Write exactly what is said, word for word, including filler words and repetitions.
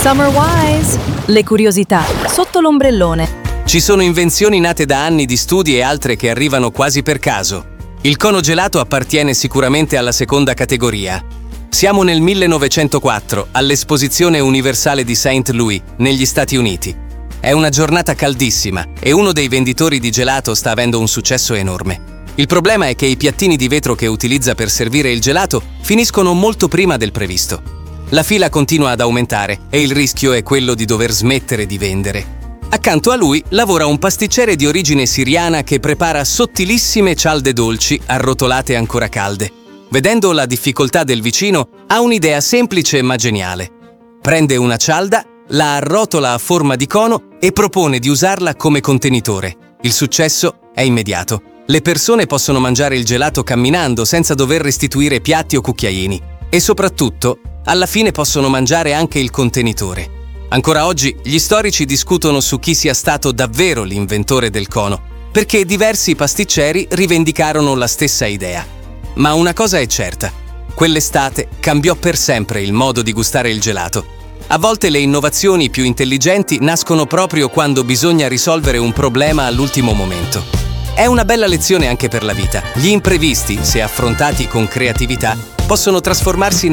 Summer Wise, le curiosità sotto l'ombrellone. Ci sono invenzioni nate da anni di studi e altre che arrivano quasi per caso. Il cono gelato appartiene sicuramente alla seconda categoria. Siamo nel millenovecentoquattro, all'Esposizione Universale di Saint Louis, negli Stati Uniti. È una giornata caldissima e uno dei venditori di gelato sta avendo un successo enorme. Il problema è che i piattini di vetro che utilizza per servire il gelato finiscono molto prima del previsto. La fila continua ad aumentare e il rischio è quello di dover smettere di vendere. Accanto a lui lavora un pasticcere di origine siriana che prepara sottilissime cialde dolci arrotolate ancora calde. Vedendo la difficoltà del vicino, ha un'idea semplice ma geniale. Prende una cialda, la arrotola a forma di cono e propone di usarla come contenitore. Il successo è immediato. Le persone possono mangiare il gelato camminando senza dover restituire piatti o cucchiaini. E soprattutto, alla fine possono mangiare anche il contenitore. Ancora oggi gli storici discutono su chi sia stato davvero l'inventore del cono, perché diversi pasticceri rivendicarono la stessa idea. Ma una cosa è certa: quell'estate cambiò per sempre il modo di gustare il gelato. A volte le innovazioni più intelligenti nascono proprio quando bisogna risolvere un problema all'ultimo momento. È una bella lezione anche per la vita. Gli imprevisti, se affrontati con creatività, possono trasformarsi